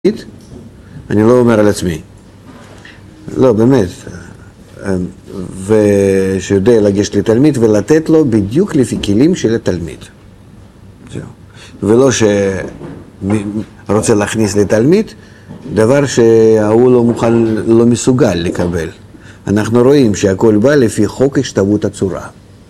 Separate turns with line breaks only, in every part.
אני לא אומר על עצמי. לא, באמת. ושיודע לגשת לתלמיד ולתת לו בדיוק לפי כלים של התלמיד. זהו. ולא שרוצה להכניס לתלמיד דבר שההוא לא מוכן, לא מסוגל לקבל. אנחנו רואים שהכל בא לפי חוק השתוות הצורה.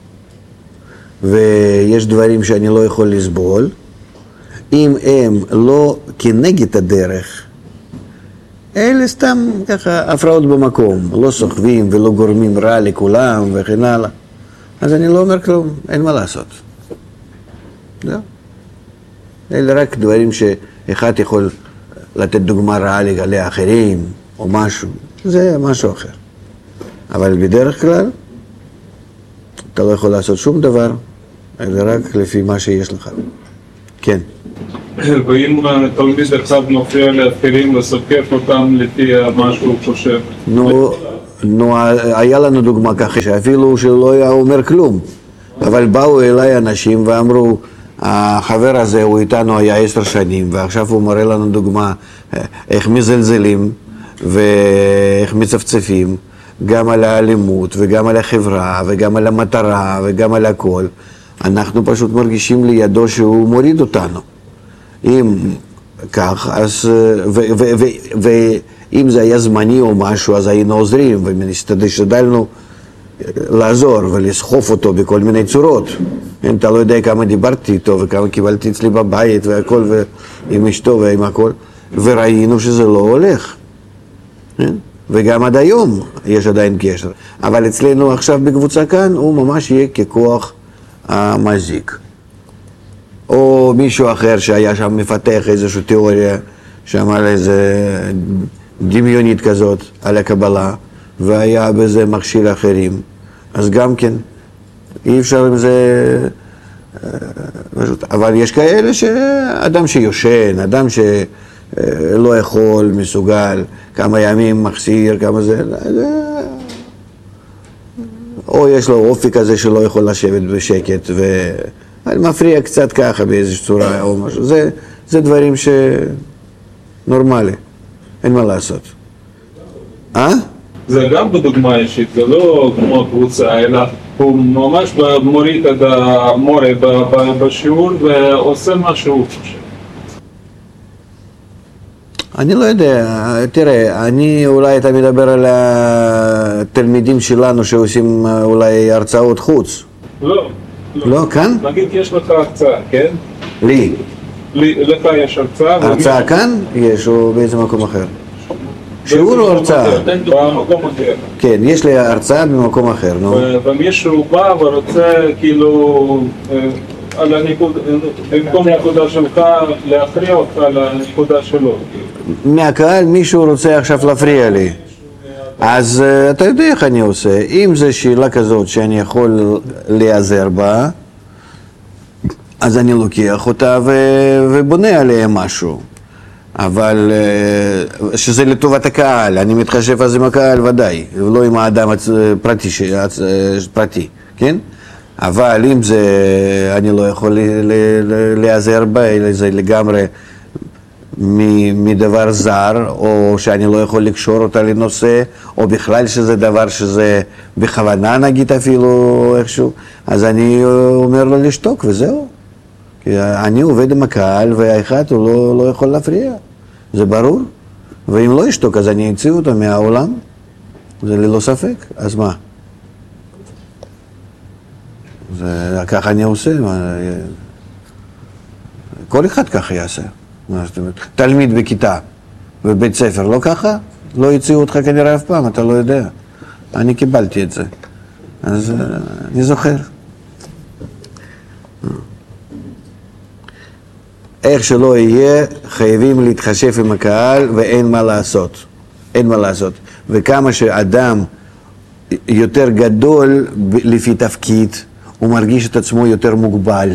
ויש דברים שאני לא יכול לסבול, אם הם לא כנגד הדרך, אלה סתם ככה הפרעות במקום, לא סוחבים ולא גורמים רע לכולם וכן הלאה. אז אני לא אומר כלום, אין מה לעשות. זהו. אלה רק דברים שאחד יכול לתת דוגמה רעה לגלי אחרים או משהו, זה משהו אחר. אבל בדרך כלל, אתה לא יכול לעשות שום דבר, אלא רק לפי מה שיש לך. כן.
ואם תלמיד אחד מפריע לאחרים לסקף אותם לפי מה שהוא חושב?
נו, היה לנו דוגמה ככה, שאפילו שלא היה אומר כלום. אבל באו אליי אנשים ואמרו, החבר הזה הוא איתנו היה 10 שנים, ועכשיו הוא מראה לנו דוגמה איך מזלזלים ואיך מצפצפים, גם על האלימות וגם על החברה וגם על המטרה וגם על הכל. אנחנו פשוט מרגישים לידו שהוא מוריד אותנו. אם כך, אז, ואם זה היה זמני או משהו, אז היינו עוזרים, והשתדלנו לעזור ולסחוף אותו בכל מיני צורות. אתה לא יודע כמה דיברתי איתו וכמה קיבלתי אצלי בבית והכל, ועם אשתו ועם הכל, וראינו שזה לא הולך. וגם עד היום יש עדיין קשר. אבל אצלנו עכשיו בקבוצה כאן, הוא ממש יהיה ככוח המזיק. או מישהו אחר שהיה שם מפתח איזושהי תיאוריה, שאמר איזה דמיונית כזאת על הקבלה, והיה בזה מכשיר אחרים. אז גם כן, אי אפשר עם זה... אבל יש כאלה שאדם שיושן, אדם שלא יכול, מסוגל, כמה ימים מחסיר, כמה זה... או יש לו אופי כזה שלא יכול לשבת בשקט, מפריע קצת ככה באיזושהי צורה או משהו. זה דברים שנורמלי, אין מה לעשות.
זה גם בדוגמה אישית, זה לא כמו קבוצה, אלא הוא ממש מוריד את המורה בשיעור ועושה מה שהוא חושב.
אני לא יודע, תראה, אולי אתה מדבר על התלמידים שלנו שעושים אולי הרצאות חוץ.
לא.
לא, כאן?
נגיד יש לך הרצאה, כן?
לי.
לך יש הרצאה.
הרצאה כאן? יש, או באיזה מקום אחר? שיעור או הרצאה?
במקום אחר.
כן, יש לי הרצאה במקום אחר, נו.
ומישהו בא ורוצה כאילו, במקום נקודה שלך, להכריע אותך לנקודה שלו.
מהקהל מישהו רוצה עכשיו להפריע לי. אז אתה יודע איך אני עושה. אם זו שאלה כזאת שאני יכול להיעזר בה, אז אני לוקח אותה ובונה עליה משהו. אבל שזה לטובת הקהל, אני מתחשב אז עם הקהל ודאי, ולא עם האדם פרטי, כן? אבל אם זה, אני לא יכול להיעזר בה, אלא זה לגמרי מדבר זר, או שאני לא יכול לקשור אותה לנושא, או בכלל שזה דבר שזה בכוונה נגיד אפילו איכשהו, אז אני אומר לו לשתוק וזהו. כי אני עובד עם הקהל והאחד הוא לא יכול להפריע, זה ברור. ואם לא ישתוק אז אני אציא אותו מהעולם, זה ללא ספק, אז מה? ככה אני עושה, כל אחד ככה יעשה. תלמיד בכיתה בבית ספר, לא ככה? לא יציעו אותך כנראה אף פעם, אתה לא יודע. אני קיבלתי את זה. אז אני זוכר. איך שלא יהיה, חייבים להתחשב עם הקהל ואין מה לעשות. אין מה לעשות. וכמה שאדם יותר גדול לפי תפקיד, הוא מרגיש את עצמו יותר מוגבל.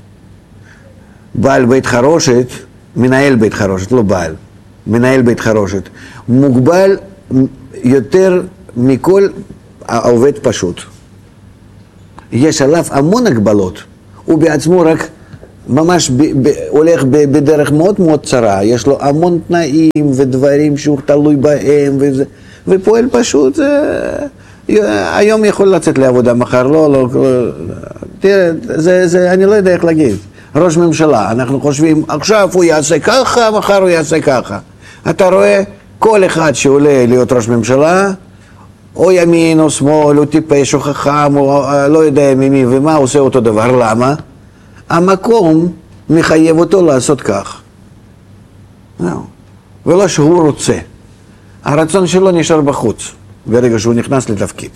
בעל בית חרושת, מנהל בית חרושת, לא בעל, מנהל בית חרושת, מוגבל יותר מכל העובד פשוט. יש עליו המון הגבלות, הוא בעצמו רק ממש הולך בדרך מאוד מאוד צרה, יש לו המון תנאים ודברים שהוא תלוי בהם ופועל פשוט, היום יכול לצאת לעבודה, מחר לא, תראה, אני לא יודע איך להגיד, ראש ממשלה, אנחנו חושבים עכשיו הוא יעשה ככה, מחר הוא יעשה ככה, אתה רואה כל אחד שעולה להיות ראש ממשלה, או ימין או שמאל, או טיפש או חכם, או לא יודע ממי ומה, עושה אותו דבר, למה? המקום מחייב אותו לעשות כך. ולא שהוא רוצה. הרצון שלו נשאר בחוץ, ברגע שהוא נכנס לתפקיד.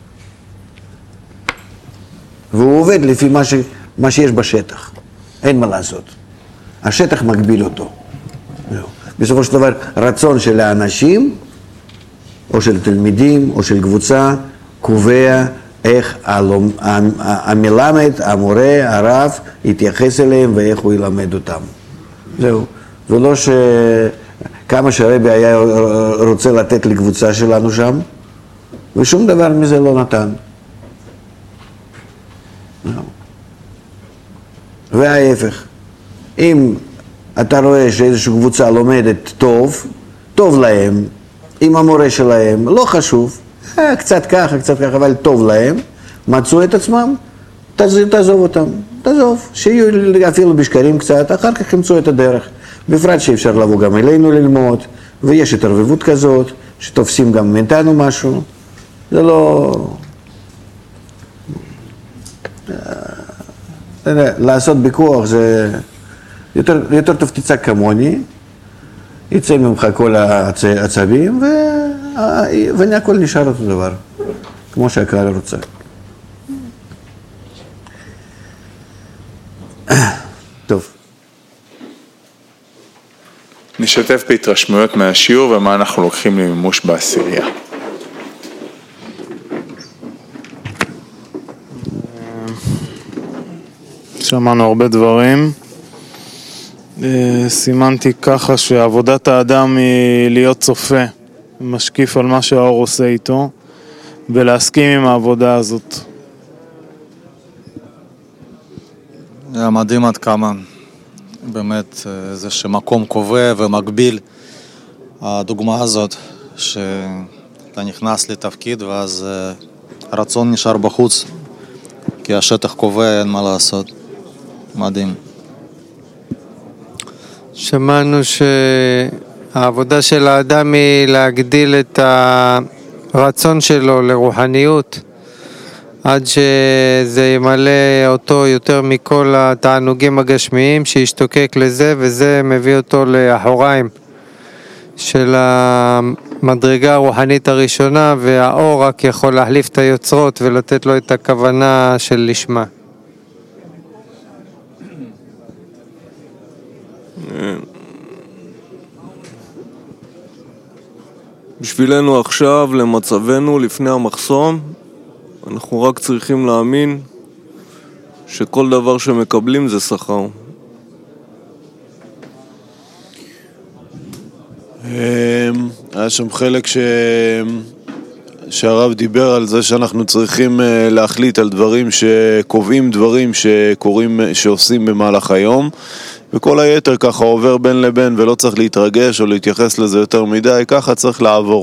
והוא עובד לפי מה שיש בשטח. אין מה לעשות. השטח מגביל אותו. בסופו של דבר, רצון של האנשים, או של תלמידים, או של קבוצה, קובע איך המלמד, המורה, הרב, יתייחס אליהם ואיך הוא ילמד אותם. זהו. ולא כמה שהרבי היה רוצה לתת לקבוצה שלנו שם, ושום דבר מזה לא נתן. וההפך. אם אתה רואה שאיזושהי קבוצה לומדת טוב להם, עם המורה שלהם, לא חשוב, קצת ככה, אבל טוב להם, מצאו את עצמם, תעזוב אותם, שיהיו אפילו בשקרים קצת, אחר כך ימצאו את הדרך. בפרט שאפשר לבוא גם אלינו ללמוד, ויש התערבבות כזאת, שתופסים גם מאיתנו משהו, זה לא... לעשות בכוח זה יותר טוב תצעק כמוני, יצא ממך כל העצבים, והכל נשאר אותו דבר, כמו שהקהל רוצה. טוב.
נשתף בהתרשמויות מהשיעור ומה אנחנו לוקחים למימוש בעשירייה.
שמענו הרבה דברים. סימנתי ככה שעבודת האדם היא להיות צופה, משקיף על מה שהאור עושה איתו, ולהסכים עם העבודה הזאת.
זה מדהים עד כמה, באמת, זה שמקום קובע ומקביל, הדוגמה הזאת, שאתה נכנס לתפקיד ואז הרצון נשאר בחוץ, כי השטח קובע, אין מה לעשות. מדהים.
שמענו שהעבודה של האדם היא להגדיל את הרצון שלו לרוחניות, עד שזה ימלא אותו יותר מכל התענוגים הגשמיים, שישתוקק לזה, וזה מביא אותו לאחוריים של המדרגה הרוחנית הראשונה, והאור רק יכול להחליף את היוצרות ולתת לו את הכוונה של לשמה.
בשבילנו עכשיו, למצבנו, לפני המחסום, אנחנו רק צריכים להאמין שכל דבר שמקבלים זה שכר.
היה שם חלק שהרב דיבר על זה שאנחנו צריכים להחליט על דברים שקובעים דברים שעושים במהלך היום, וכל היתר ככה עובר בין לבין ולא צריך להתרגש או להתייחס לזה יותר מדי, ככה צריך לעבור.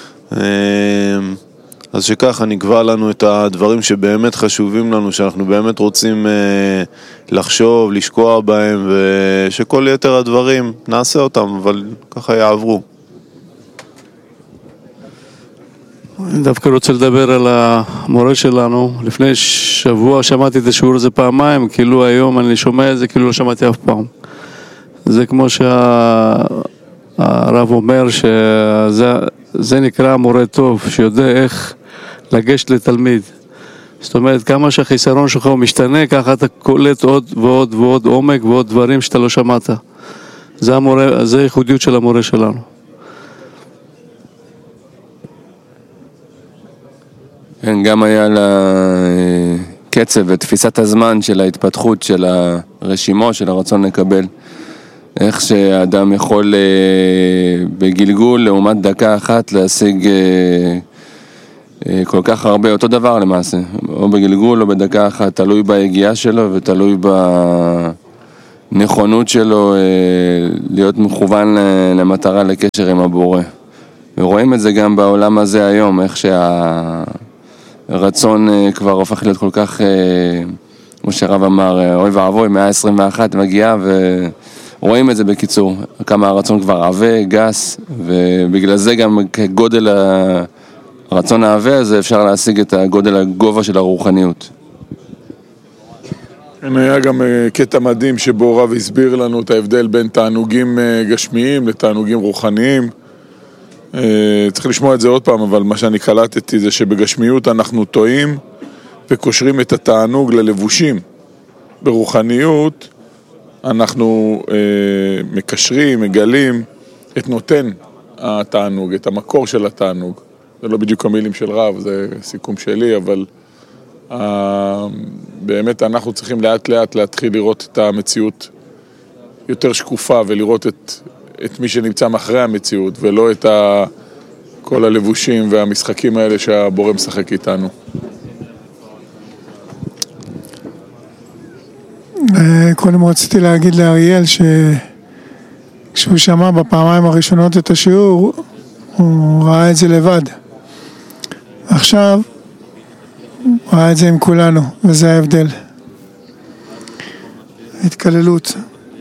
אז שככה נקבע לנו את הדברים שבאמת חשובים לנו, שאנחנו באמת רוצים לחשוב, לשקוע בהם, ושכל יתר הדברים נעשה אותם, אבל ככה יעברו.
אני דווקא רוצה לדבר על המורה שלנו. לפני שבוע שמעתי את השיעור הזה פעמיים, כאילו היום אני שומע את זה, כאילו לא שמעתי אף פעם. זה כמו שהרב אומר, שזה נקרא מורה טוב, שיודע איך לגשת לתלמיד. זאת אומרת, כמה שהחיסרון שלך הוא משתנה, ככה אתה קולט עוד ועוד ועוד עומק ועוד דברים שאתה לא שמעת. זה הייחודיות של המורה שלנו.
גם היה לקצב ותפיסת הזמן של ההתפתחות של הרשימו, של הרצון לקבל. איך שהאדם יכול בגלגול לעומת דקה אחת להשיג כל כך הרבה, אותו דבר למעשה, או בגלגול או בדקה אחת, תלוי בהגיעה שלו ותלוי הנכונות שלו להיות מכוון למטרה, לקשר עם הבורא. ורואים את זה גם בעולם הזה היום, איך שהרצון כבר הופך להיות כל כך, כמו שהרב אמר, אוי ואבוי, 121 מגיעה, ורואים את זה בקיצור, כמה הרצון כבר עבה, גס, ובגלל זה גם כגודל הרצון העבה הזה אפשר להשיג את הגודל הגובה של הרוחניות.
היה גם קטע מדהים שבו רב הסביר לנו את ההבדל בין תענוגים גשמיים לתענוגים רוחניים. צריך לשמוע את זה עוד פעם, אבל מה שאני קלטתי זה שבגשמיות אנחנו טועים וקושרים את התענוג ללבושים. ברוחניות אנחנו מקשרים, מגלים את נותן התענוג, את המקור של התענוג. זה לא בדיוק המילים של רב, זה סיכום שלי, אבל באמת אנחנו צריכים לאט לאט להתחיל לראות את המציאות יותר שקופה ולראות את מי שנמצא מאחרי המציאות ולא את כל הלבושים והמשחקים האלה שהבורא משחק איתנו.
קודם רציתי להגיד לאריאל שכשהוא שמע בפעמיים הראשונות את השיעור הוא ראה את זה לבד. עכשיו הוא ראה את זה עם כולנו, וזה ההבדל. התקללות.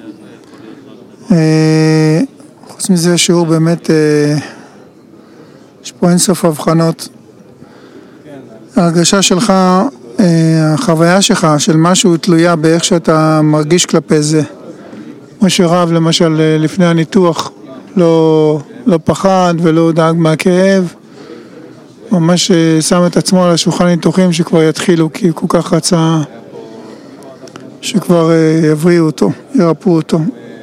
חוץ מזה שיעור באמת, יש פה אינסוף הבחנות. ההרגשה שלך, החוויה שלך של משהו תלויה באיך שאתה מרגיש כלפי זה. כמו שרב למשל לפני הניתוח לא פחד ולא דאג מהכאב, ממש שם את עצמו על השולחן ניתוחים שכבר יתחילו, כי כל כך רצה שכבר יבריאו אותו, ירפאו אותו.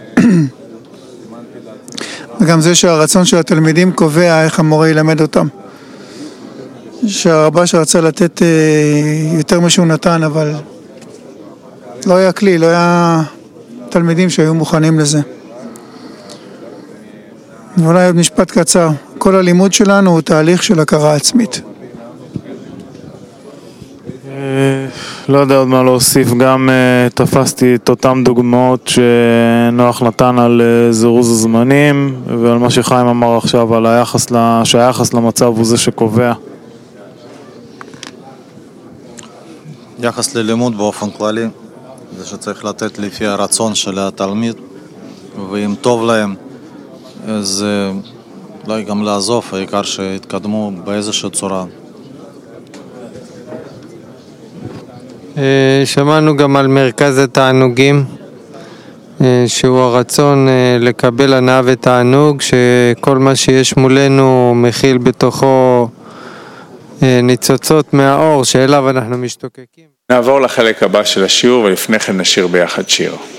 וגם זה שהרצון של התלמידים קובע איך המורה ילמד אותם. שהרבה שרצה לתת יותר משהו נתן, אבל לא היה כלי, לא היה תלמידים שהיו מוכנים לזה. ואולי עוד משפט קצר. כל הלימוד שלנו הוא תהליך של הכרה עצמית.
לא יודע עוד מה להוסיף, גם תפסתי את אותם דוגמאות שנוח נתן על זירוז הזמנים ועל מה שחיים אמר עכשיו על שהיחס למצב הוא זה שקובע.
יחס ללימוד באופן כללי זה שצריך לתת לפי הרצון של התלמיד, ואם טוב להם אז אולי גם לעזוב, העיקר שהתקדמו באיזושהי צורה.
שמענו גם על מרכז התענוגים, שהוא הרצון לקבל הנאה ותענוג, שכל מה שיש מולנו מכיל בתוכו ניצוצות מהאור שאליו אנחנו משתוקקים.
נעבור לחלק הבא של השיעור ולפני כן נשיר ביחד שיר.